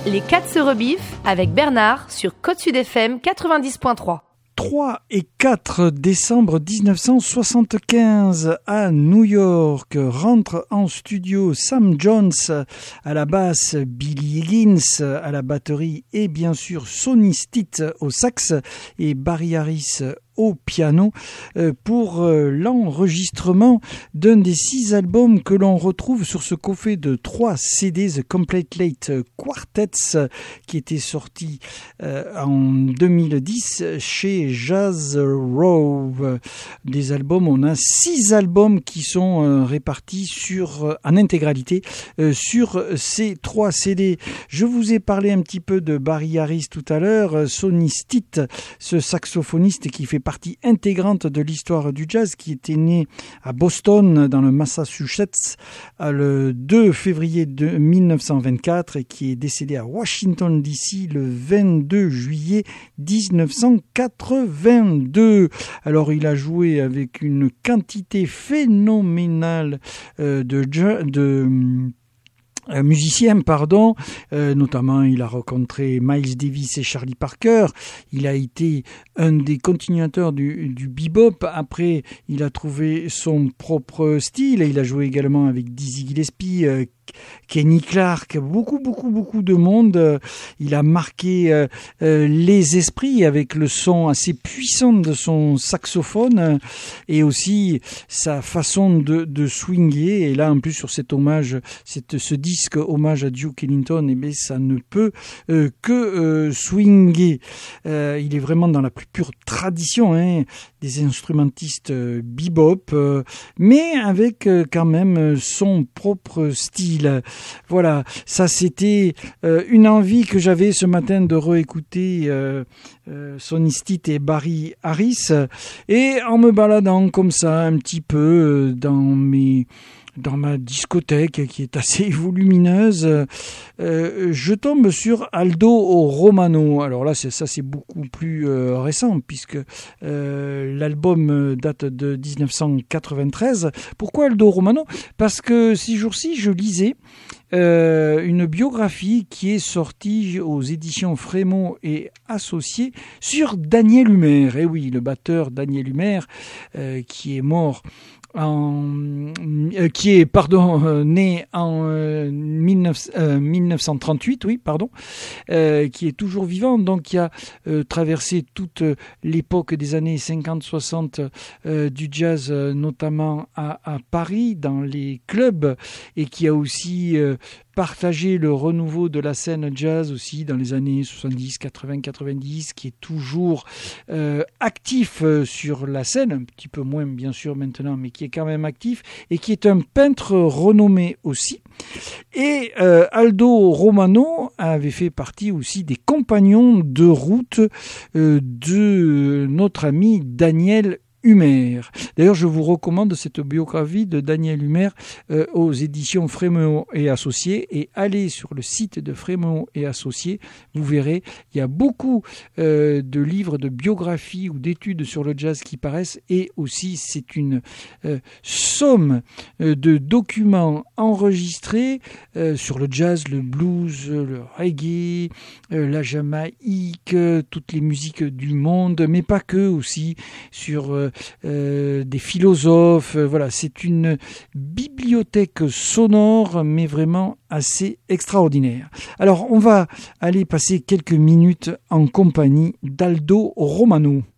Les 4 se rebiffent avec Bernard sur Côte Sud FM 90.3. 3 et 4 décembre 1975 à New York, rentre en studio Sam Jones à la basse, Billy Higgins à la batterie et bien sûr Sonny Stitt au sax et Barry Harris au piano pour l'enregistrement d'un des 6 albums que l'on retrouve sur ce coffret de 3 CD, The Complete Late Quartets, qui était sorti en 2010 chez Jazz Row. Des albums, on a 6 albums qui sont répartis en intégralité sur ces 3 CD. Je vous ai parlé un petit peu de Barry Harris tout à l'heure, Sonny Stitt, ce saxophoniste qui fait partie intégrante de l'histoire du jazz, qui était né à Boston dans le Massachusetts le 2 février 1924 et qui est décédé à Washington DC le 22 juillet 1982. Alors il a joué avec une quantité phénoménale musicien, notamment il a rencontré Miles Davis et Charlie Parker. Il a été un des continuateurs du bebop. Après, il a trouvé son propre style et il a joué également avec Dizzy Gillespie, Kenny Clarke, beaucoup de monde. Il a marqué les esprits avec le son assez puissant de son saxophone et aussi sa façon de swinger. Et là, en plus, sur cet hommage, ce disque hommage à Duke Ellington, ça ne peut que swinger. Il est vraiment dans la plus pure tradition des instrumentistes bebop, mais avec quand même son propre style. Voilà, ça c'était une envie que j'avais ce matin de réécouter Sonny Stitt et Barry Harris, et en me baladant comme ça un petit peu dans ma discothèque qui est assez volumineuse, je tombe sur Aldo Romano. Alors là, c'est beaucoup plus récent puisque l'album date de 1993. Pourquoi Aldo Romano ? Parce que ces jours-ci, je lisais une biographie qui est sortie aux éditions Frémaux et Associés sur Daniel Humer. Et oui, le batteur Daniel Humer qui est mort né en 1938, qui est toujours vivant, donc qui a traversé toute l'époque des années 50-60 du jazz, notamment à Paris, dans les clubs, et qui a aussi partagé le renouveau de la scène jazz aussi dans les années 70, 80, 90, qui est toujours actif sur la scène, un petit peu moins bien sûr maintenant, mais qui est quand même actif, et qui est un peintre renommé aussi. Et Aldo Romano avait fait partie aussi des compagnons de route de notre ami Daniel Humer. D'ailleurs, je vous recommande cette biographie de Daniel Humer aux éditions Frémaux et Associés, et allez sur le site de Frémaux et Associés, vous verrez, il y a beaucoup de livres de biographies ou d'études sur le jazz qui paraissent, et aussi c'est une somme de documents enregistrés sur le jazz, le blues, le reggae, la Jamaïque, toutes les musiques du monde, mais pas que, aussi sur des philosophes. Voilà, c'est une bibliothèque sonore, mais vraiment assez extraordinaire. Alors, on va aller passer quelques minutes en compagnie d'Aldo Romano.